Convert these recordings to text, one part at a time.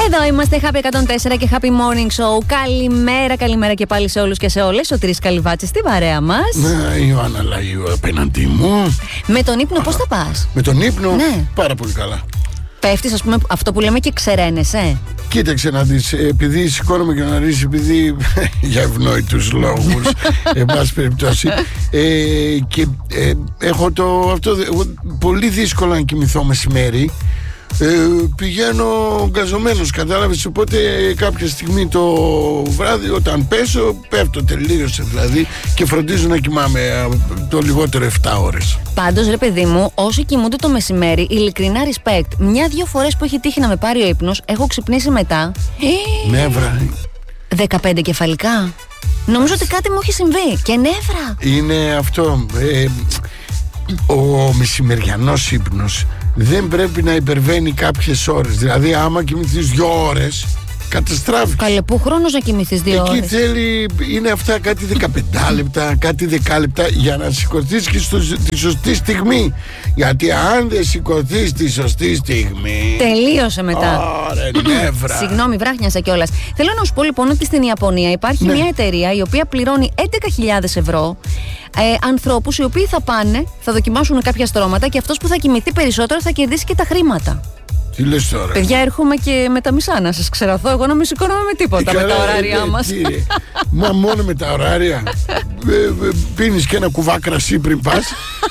Εδώ είμαστε, Happy 104 και Happy Morning Show. Καλημέρα και πάλι σε όλους και σε όλες. Ο Τρεις Καλυβάτσης στη παρέα μας. Ναι, Ιωάννα Λαϊού απέναντί μου. Με τον ύπνο πώς θα πας? Με τον ύπνο, ναι. Πάρα πολύ καλά. Πέφτεις, ας πούμε, αυτό που λέμε και ξεραίνεσαι. Κοίταξε να δεις, επειδή σηκώνομαι και να ρίσεις, επειδή για ευνόητους λόγους, εν πάση περιπτώσει, και έχω πολύ δύσκολο να κοιμηθώ μεσημέρι. Πηγαίνω γκαζωμένος, κατάλαβες, οπότε κάποια στιγμή το βράδυ όταν πέσω πέφτω, τελείωσε δηλαδή, και φροντίζω να κοιμάμαι το λιγότερο 7 ώρες. Πάντως ρε παιδί μου, όσοι κοιμούνται το μεσημέρι, ειλικρινά respect. Μια-δυο φορές που έχει τύχει να με πάρει ο ύπνος, έχω ξυπνήσει μετά Νεύρα. 15 κεφαλικά. Νομίζω ότι κάτι μου έχει συμβεί. Και νεύρα. Είναι αυτό, ο μεσημεριανός ύπνος δεν πρέπει να υπερβαίνει κάποιες ώρες. Δηλαδή άμα κοιμηθείς 2 ώρες καταστράφεις. Καλέ, πού χρόνος να κοιμηθείς 2 ώρες? Εκεί θέλει, είναι αυτά κάτι 15 λεπτά, κάτι 10 λεπτά για να σηκωθείς και τη σωστή στιγμή. Γιατί αν δεν σηκωθείς τη σωστή στιγμή, τελείωσε μετά. Ωραία, νεύρα. Συγγνώμη, βράχνιασα κιόλας. Θέλω να σου πω λοιπόν ότι στην Ιαπωνία υπάρχει μια εταιρεία η οποία πληρώνει 11.000 ευρώ ανθρώπους οι οποίοι θα πάνε, θα δοκιμάσουν κάποια στρώματα και αυτός που θα κοιμηθεί περισσότερο θα κερδίσει και τα χρήματα. Τι λες τώρα? Παιδιά, έρχομαι και με τα μισά να σας ξεραθώ. Εγώ να μην σηκώνομαι με τίποτα με τα ωράρια μας. Μα μόνο με τα ωράρια. Πίνεις και ένα κουβά κρασί πριν πας.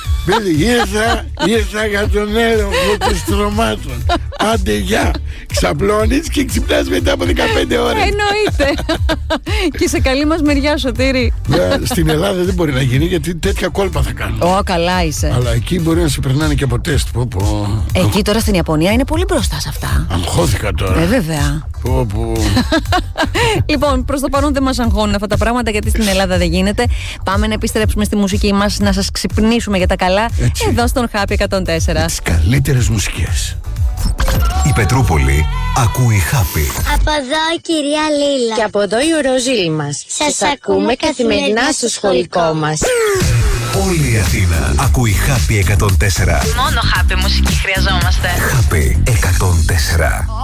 Ήρθα για τον έλεγχο των στρωμάτων. Άντε γεια. Ξαπλώνεις και ξυπνάς μετά από 15 ώρες. Εννοείται. Και σε καλή μας μεριά, Σωτήρη. Στην Ελλάδα δεν μπορεί να γίνει, γιατί τέτοια κόλπα θα κάνουν. Καλά είσαι. Αλλά εκεί μπορεί να σε περνάνε και από τεστ. Εκεί τώρα στην Ιαπωνία είναι πολύ μπροστά σε αυτά. Αγχώθηκα τώρα. Βέβαια. Λοιπόν, προς το παρόν δεν μας αγχώνουν αυτά τα πράγματα, γιατί στην Ελλάδα δεν γίνεται. Πάμε να επιστρέψουμε στη μουσική μας, να σας ξυπνήσουμε για τα καλά. Έτσι. Εδώ στον Happy 104. Τις καλύτερες μουσικές. Η Πετρούπολη ακούει Happy. Από εδώ η κυρία Λίλα. Και από εδώ η ορόζηλη μας. Σας ακούμε καθημερινά στο σχολικό μας. Όλη η Αθήνα ακούει Happy 104. Μόνο Happy μουσική χρειαζόμαστε. Happy 104.